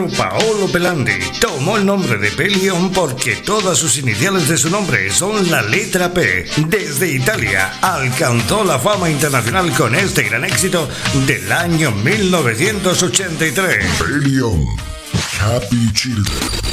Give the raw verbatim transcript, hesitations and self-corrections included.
Paolo Pelandi tomó el nombre de Pelion porque todas sus iniciales de su nombre son la letra P. Desde Italia alcanzó la fama internacional con este gran éxito del año mil novecientos ochenta y tres. Pelion, Happy Children.